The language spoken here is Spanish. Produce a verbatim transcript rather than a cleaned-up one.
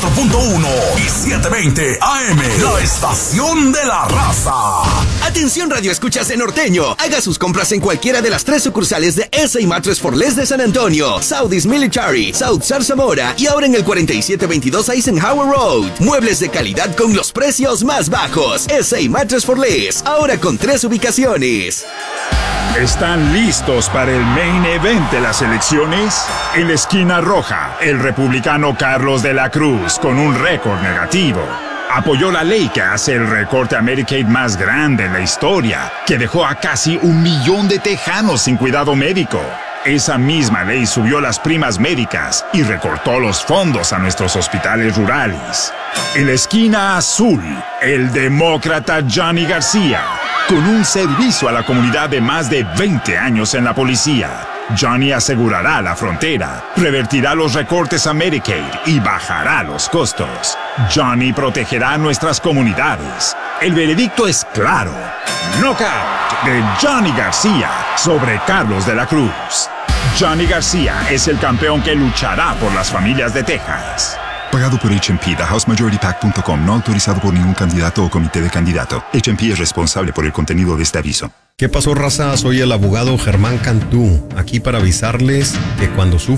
cuatro punto uno y setecientos veinte A M. La estación de la raza. Atención radio escuchas de Norteño. Haga sus compras en cualquiera de las tres sucursales de S A Mattress for Less de San Antonio, Southeast Military, South Zarzamora y ahora en el cuarenta y siete veintidós Eisenhower Road. Muebles de calidad con los precios más bajos. S A Mattress for Less, ahora con tres ubicaciones. ¿Están listos para el main event de las elecciones? En la esquina roja, el republicano Carlos de la Cruz, con un récord negativo, apoyó la ley que hace el recorte a Medicaid más grande en la historia, que dejó a casi un millón de tejanos sin cuidado médico. Esa misma ley subió las primas médicas y recortó los fondos a nuestros hospitales rurales. En la esquina azul, el demócrata Johnny García, con un servicio a la comunidad de más de veinte años en la policía. Johnny asegurará la frontera, revertirá los recortes a Medicaid y bajará los costos. Johnny protegerá nuestras comunidades. El veredicto es claro. Knockout de Johnny García sobre Carlos de la Cruz. Johnny García es el campeón que luchará por las familias de Texas. Pagado por H and P, The House Majority Pac punto com, no autorizado por ningún candidato o comité de candidato. H and P es responsable por el contenido de este aviso. ¿Qué pasó, raza? Soy el abogado Germán Cantú, aquí para avisarles que cuando sufren